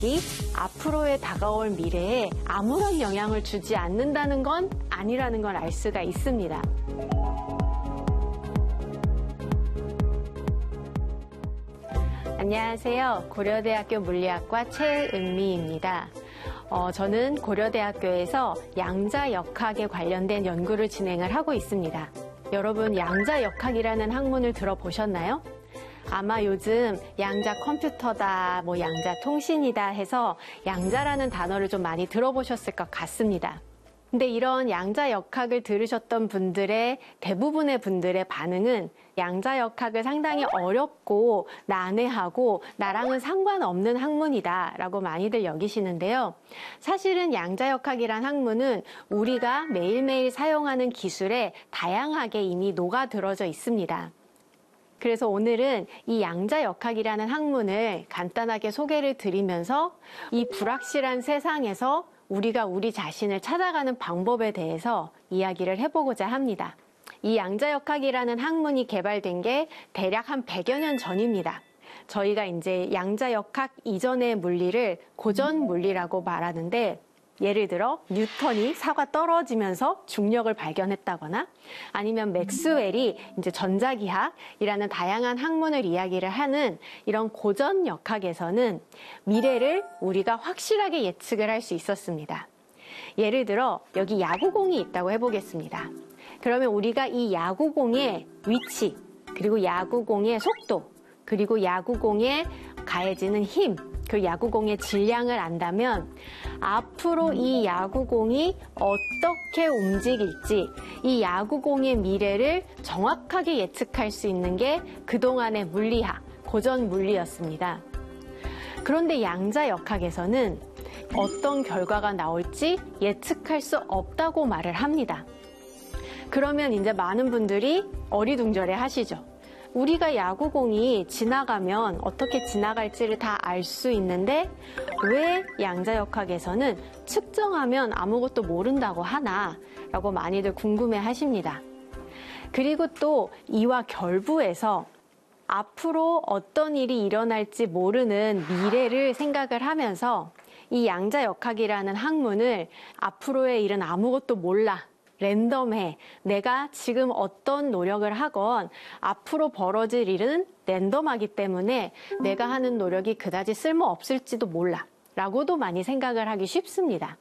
앞으로의 다가올 미래에 아무런 영향을 주지 않는다는 건 아니라는 걸 알 수가 있습니다. 안녕하세요. 고려대학교 물리학과 최은미입니다. 저는 고려대학교에서 양자역학에 관련된 연구를 진행을 하고 있습니다. 여러분, 양자역학이라는 학문을 들어보셨나요? 아마 요즘 양자 컴퓨터다, 양자 통신이다 해서 양자라는 단어를 좀 많이 들어보셨을 것 같습니다. 근데 이런 양자역학을 들으셨던 분들의 대부분의 분들의 반응은 양자역학을 상당히 어렵고 난해하고 나랑은 상관없는 학문이다 라고 많이들 여기시는데요. 사실은 양자역학이란 학문은 우리가 매일매일 사용하는 기술에 다양하게 이미 녹아들어져 있습니다. 그래서 오늘은 이 양자역학이라는 학문을 간단하게 소개를 드리면서 이 불확실한 세상에서 우리가 우리 자신을 찾아가는 방법에 대해서 이야기를 해보고자 합니다. 이 양자역학이라는 학문이 개발된 게 대략 한 100여 년 전입니다. 저희가 이제 양자역학 이전의 물리를 고전 물리라고 말하는데, 예를 들어 뉴턴이 사과 떨어지면서 중력을 발견했다거나 아니면 맥스웰이 이제 전자기학이라는 다양한 학문을 이야기를 하는 이런 고전 역학에서는 미래를 우리가 확실하게 예측을 할 수 있었습니다. 예를 들어 여기 야구공이 있다고 해보겠습니다. 그러면 우리가 이 야구공의 위치, 그리고 야구공의 속도, 그리고 야구공에 가해지는 힘, 그 야구공의 질량을 안다면 앞으로 이 야구공이 어떻게 움직일지, 이 야구공의 미래를 정확하게 예측할 수 있는 게 그동안의 물리학, 고전 물리였습니다. 그런데 양자역학에서는 어떤 결과가 나올지 예측할 수 없다고 말을 합니다. 그러면 이제 많은 분들이 어리둥절해 하시죠. 우리가 야구공이 지나가면 어떻게 지나갈지를 다 알 수 있는데 왜 양자역학에서는 측정하면 아무것도 모른다고 하나? 라고 많이들 궁금해 하십니다. 그리고 또 이와 결부해서 앞으로 어떤 일이 일어날지 모르는 미래를 생각을 하면서 이 양자역학이라는 학문을 앞으로의 일은 아무것도 몰라, 랜덤해, 내가 지금 어떤 노력을 하건 앞으로 벌어질 일은 랜덤하기 때문에 내가 하는 노력이 그다지 쓸모없을지도 몰라 라고도 많이 생각을 하기 쉽습니다.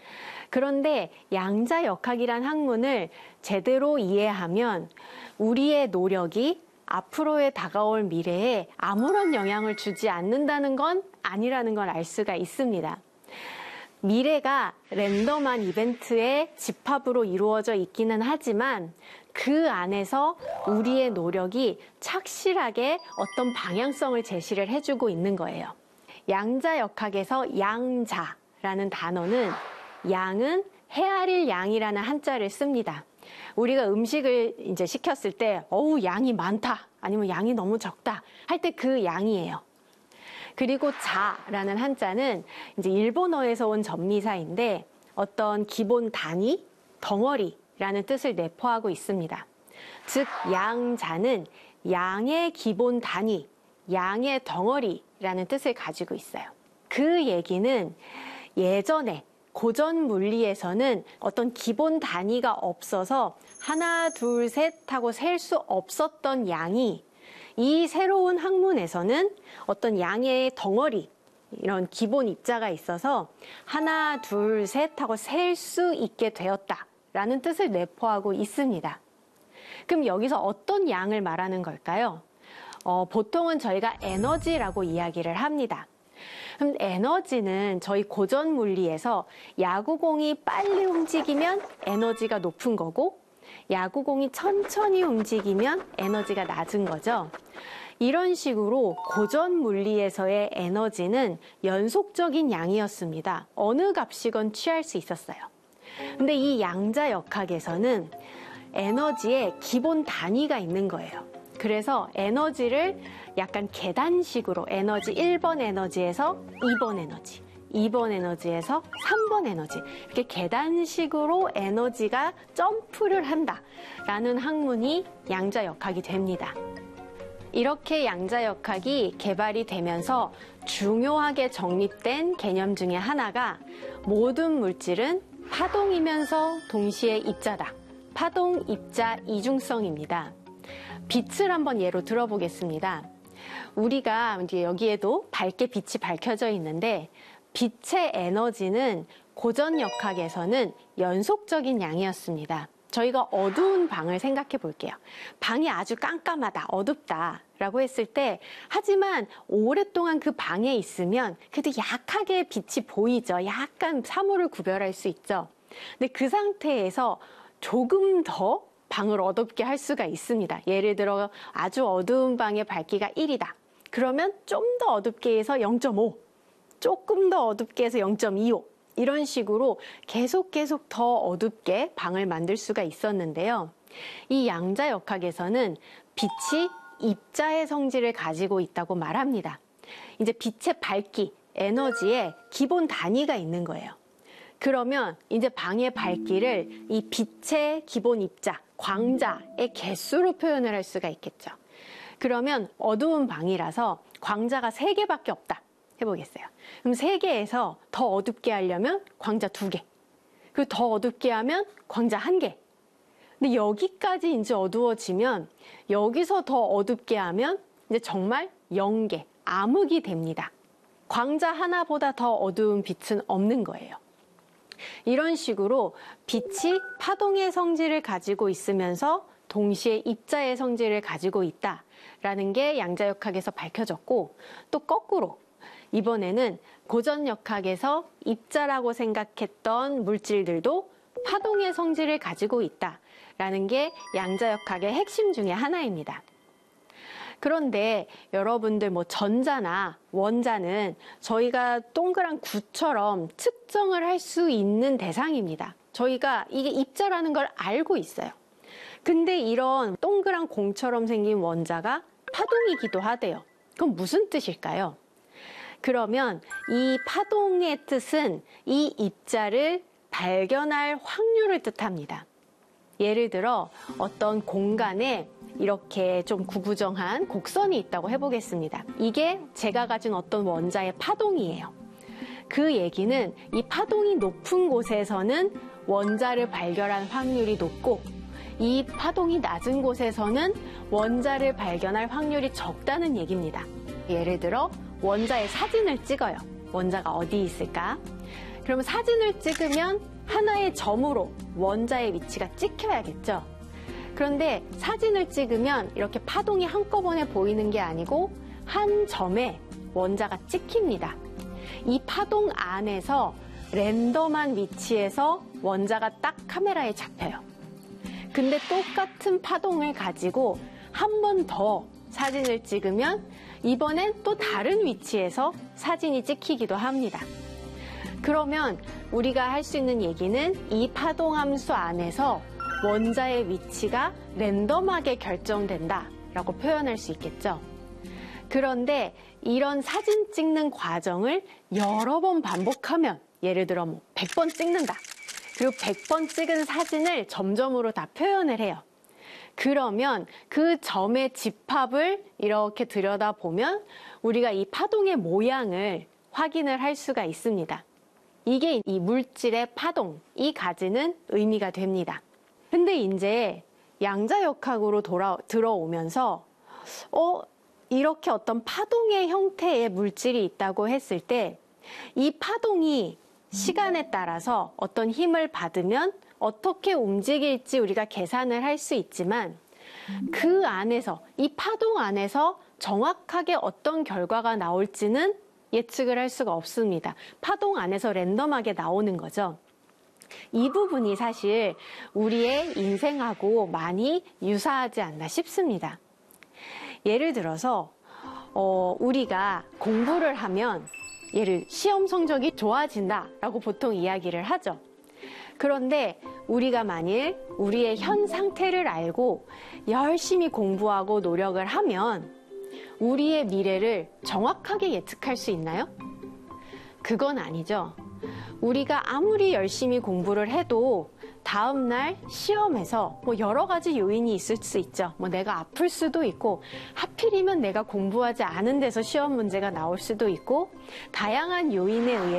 그런데 양자역학이란 학문을 제대로 이해하면 우리의 노력이 앞으로의 다가올 미래에 아무런 영향을 주지 않는다는 건 아니라는 걸 알 수가 있습니다. 미래가 랜덤한 이벤트의 집합으로 이루어져 있기는 하지만 그 안에서 우리의 노력이 착실하게 어떤 방향성을 제시를 해주고 있는 거예요. 양자역학에서 양자라는 단어는 양은 헤아릴 양이라는 한자를 씁니다. 우리가 음식을 이제 시켰을 때 양이 많다 아니면 양이 너무 적다 할 때 그 양이에요. 그리고 자라는 한자는 이제 일본어에서 온 전미사인데 어떤 기본 단위, 덩어리라는 뜻을 내포하고 있습니다. 즉 양자는 양의 기본 단위, 양의 덩어리라는 뜻을 가지고 있어요. 그 얘기는 예전에 고전 물리에서는 어떤 기본 단위가 없어서 하나, 둘, 셋 하고 셀 수 없었던 양이 이 새로운 학문에서는 어떤 양의 덩어리, 이런 기본 입자가 있어서 하나, 둘, 셋 하고 셀 수 있게 되었다라는 뜻을 내포하고 있습니다. 그럼 여기서 어떤 양을 말하는 걸까요? 보통은 저희가 에너지라고 이야기를 합니다. 그럼 에너지는 저희 고전 물리에서 야구공이 빨리 움직이면 에너지가 높은 거고 야구공이 천천히 움직이면 에너지가 낮은 거죠. 이런 식으로 고전 물리에서의 에너지는 연속적인 양이었습니다. 어느 값이건 취할 수 있었어요. 근데 이 양자역학에서는 에너지의 기본 단위가 있는 거예요. 그래서 에너지를 약간 계단식으로 에너지 1번 에너지에서 2번 에너지, 2번 에너지에서 3번 에너지, 이렇게 계단식으로 에너지가 점프를 한다라는 학문이 양자역학이 됩니다. 이렇게 양자역학이 개발이 되면서 중요하게 정립된 개념 중에 하나가 모든 물질은 파동이면서 동시에 입자다. 파동, 입자, 이중성입니다. 빛을 한번 예로 들어보겠습니다. 우리가 이제 여기에도 밝게 빛이 밝혀져 있는데 빛의 에너지는 고전역학에서는 연속적인 양이었습니다. 저희가 어두운 방을 생각해 볼게요. 방이 아주 깜깜하다, 어둡다 라고 했을 때 하지만 오랫동안 그 방에 있으면 그래도 약하게 빛이 보이죠. 약간 사물을 구별할 수 있죠. 근데 그 상태에서 조금 더 방을 어둡게 할 수가 있습니다. 예를 들어 아주 어두운 방의 밝기가 1이다. 그러면 좀 더 어둡게 해서 0.5, 조금 더 어둡게 해서 0.25 이런 식으로 계속 더 어둡게 방을 만들 수가 있었는데요. 이 양자역학에서는 빛이 입자의 성질을 가지고 있다고 말합니다. 이제 빛의 밝기, 에너지의 기본 단위가 있는 거예요. 그러면 이제 방의 밝기를 이 빛의 기본 입자, 광자의 개수로 표현을 할 수가 있겠죠. 그러면 어두운 방이라서 광자가 3개밖에 없다. 해보겠어요. 그럼 3개에서 더 어둡게 하려면 광자 2개. 그리고 더 어둡게 하면 광자 1개. 근데 여기까지 이제 어두워지면 여기서 더 어둡게 하면 이제 정말 0개, 암흑이 됩니다. 광자 하나보다 더 어두운 빛은 없는 거예요. 이런 식으로 빛이 파동의 성질을 가지고 있으면서 동시에 입자의 성질을 가지고 있다라는 게 양자역학에서 밝혀졌고, 또 거꾸로 이번에는 고전역학에서 입자라고 생각했던 물질들도 파동의 성질을 가지고 있다라는 게 양자역학의 핵심 중에 하나입니다. 그런데 여러분들 전자나 원자는 저희가 동그란 구처럼 측정을 할 수 있는 대상입니다. 저희가 이게 입자라는 걸 알고 있어요. 근데 이런 동그란 공처럼 생긴 원자가 파동이기도 하대요. 그럼 무슨 뜻일까요? 그러면 이 파동의 뜻은 이 입자를 발견할 확률을 뜻합니다. 예를 들어 어떤 공간에 이렇게 좀 구부정한 곡선이 있다고 해보겠습니다. 이게 제가 가진 어떤 원자의 파동이에요. 그 얘기는 이 파동이 높은 곳에서는 원자를 발견할 확률이 높고, 이 파동이 낮은 곳에서는 원자를 발견할 확률이 적다는 얘기입니다. 예를 들어 원자의 사진을 찍어요. 원자가 어디 있을까? 그러면 사진을 찍으면 하나의 점으로 원자의 위치가 찍혀야겠죠. 그런데 사진을 찍으면 이렇게 파동이 한꺼번에 보이는 게 아니고 한 점에 원자가 찍힙니다. 이 파동 안에서 랜덤한 위치에서 원자가 딱 카메라에 잡혀요. 근데 똑같은 파동을 가지고 한 번 더 사진을 찍으면 이번엔 또 다른 위치에서 사진이 찍히기도 합니다. 그러면 우리가 할 수 있는 얘기는 이 파동함수 안에서 원자의 위치가 랜덤하게 결정된다라고 표현할 수 있겠죠. 그런데 이런 사진 찍는 과정을 여러 번 반복하면, 예를 들어 100번 찍는다. 그리고 100번 찍은 사진을 점점으로 다 표현을 해요. 그러면 그 점의 집합을 이렇게 들여다보면 우리가 이 파동의 모양을 확인을 할 수가 있습니다. 이게 이 물질의 파동이 가지는 의미가 됩니다. 근데 이제 양자역학으로 들어오면서 이렇게 어떤 파동의 형태의 물질이 있다고 했을 때 이 파동이 시간에 따라서 어떤 힘을 받으면 어떻게 움직일지 우리가 계산을 할 수 있지만, 그 안에서, 이 파동 안에서 정확하게 어떤 결과가 나올지는 예측을 할 수가 없습니다. 파동 안에서 랜덤하게 나오는 거죠. 이 부분이 사실 우리의 인생하고 많이 유사하지 않나 싶습니다. 예를 들어서 우리가 공부를 하면 시험 성적이 좋아진다라고 보통 이야기를 하죠. 그런데 우리가 만일 우리의 현 상태를 알고 열심히 공부하고 노력을 하면 우리의 미래를 정확하게 예측할 수 있나요? 그건 아니죠. 우리가 아무리 열심히 공부를 해도 다음날 시험에서 뭐 여러 가지 요인이 있을 수 있죠. 뭐 내가 아플 수도 있고, 하필이면 내가 공부하지 않은 데서 시험 문제가 나올 수도 있고, 다양한 요인에 의해